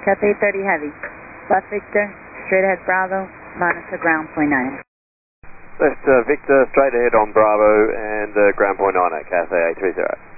Cathay 30 Heavy. Left Victor, straight ahead Bravo, monitor ground point 9. Left Victor, straight ahead on Bravo and ground point 9 at Cathay 830.